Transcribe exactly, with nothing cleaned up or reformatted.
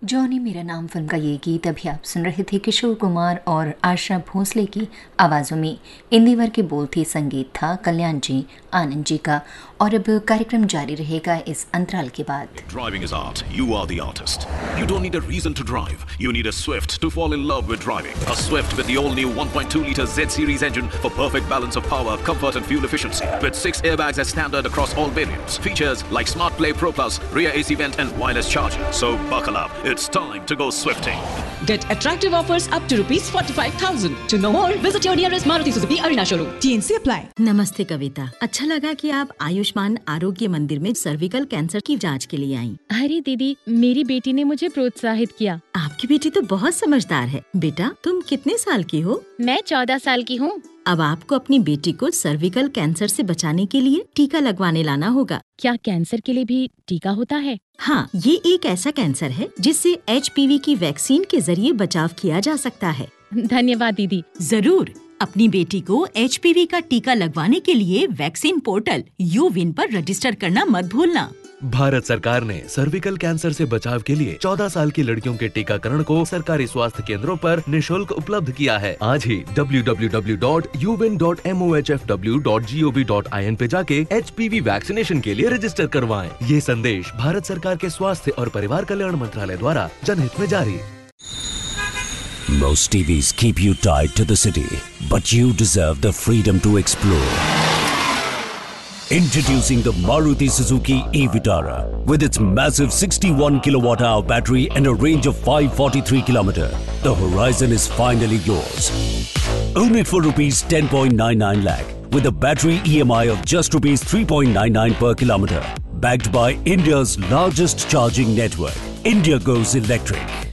Johnny मेरा नाम film का ये गीत अभी आप सुन रहे थे किशोर कुमार और आशा भोसले की आवाज़ों में। इंदिवर के बोल थे, संगीत था कल्याण जी आनंद जी का। और अब कार्यक्रम जारी रहेगा इस अंतराल के बाद। Driving is art. You are the artist. You don't need a reason to drive. You need a Swift to fall in love with driving. A Swift with the all-new one point two litre Z-Series engine for perfect balance of power, comfort and fuel efficiency. With six airbags as standard across all variants. Features like Smart Play Pro Plus, rear A C vent and wireless charger. So buckle up. It's time to go Swifting. Get attractive offers up to rupees forty-five thousand. To know more, visit your nearest Maruti Suzuki Arena showroom. T N C apply. नमस्ते कविता, अच्छा लगा कि आप आयुष्मान आरोग्य मंदिर में cervical cancer की जांच के लिए आई। अरे दीदी, मेरी बेटी ने मुझे प्रोत्साहित किया। आपकी बेटी तो बहुत समझदार है। बेटा, तुम कितने साल की हो? मैं चौदह साल की हूँ। अब आपको अपनी बेटी को सर्विकल कैंसर से बचाने के लिए टीका लगवाने लाना होगा। क्या कैंसर के लिए भी टीका होता है? हाँ, ये एक ऐसा कैंसर है जिससे एच पी वी की वैक्सीन के जरिए बचाव किया जा सकता है। धन्यवाद दीदी। जरूर, अपनी बेटी को एच पी वी का टीका लगवाने के लिए वैक्सीन पोर्टल यू विन पर रजिस्टर करना मत भूलना। भारत सरकार ने सर्विकल कैंसर से बचाव के लिए चौदह साल की लड़कियों के टीकाकरण को सरकारी स्वास्थ्य केंद्रों पर निशुल्क उपलब्ध किया है। आज ही W W W dot U win dot मोहफडब्ल्यू dot G O V dot I N पे जाके एच पी वी वैक्सीनेशन के लिए रजिस्टर करवाएं। ये संदेश भारत सरकार के स्वास्थ्य और परिवार कल्याण मंत्रालय द्वारा जनहित में जारी। Most T Vs keep you tied to the city, but you deserve the freedom to explore. Introducing the Maruti Suzuki e-Vitara with its massive sixty-one kilowatt hour battery and a range of five hundred forty-three kilometers. The horizon is finally yours. Own it for rupees ten point nine nine lakh with a battery E M I of just rupees three point nine nine per kilometer. Backed by India's largest charging network, India goes electric.